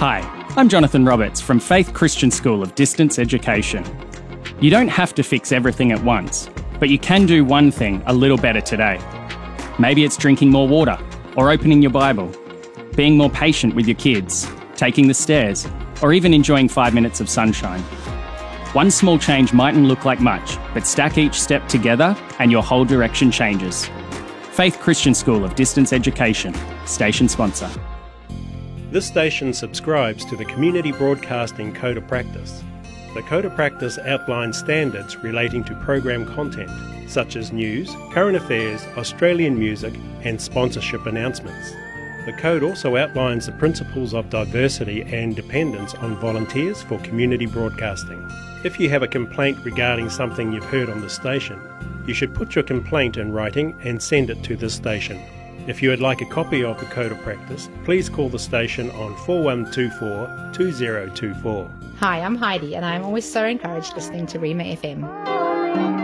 Hi, I'm Jonathan Roberts from Faith Christian School of Distance Education. You don't have to fix everything at once, but you can do one thing a little better today. Maybe it's drinking more water, or opening your Bible, being more patient with your kids, taking the stairs, or even enjoying 5 minutes of sunshine. One small change mightn't look like much, but stack each step together and your whole direction changes. Faith Christian School of Distance Education, station sponsor. This station subscribes to the Community Broadcasting Code of Practice. The Code of Practice outlines standards relating to program content, such as news, current affairs, Australian music, and sponsorship announcements. The Code also outlines the principles of diversity and dependence on volunteers for community broadcasting. If you have a complaint regarding something you've heard on the station, you should put your complaint in writing and send it to this station. If you would like a copy of the Code of Practice, please call the station on 4124 2024. Hi, I'm Heidi, and I'm always so encouraged listening to Rima FM.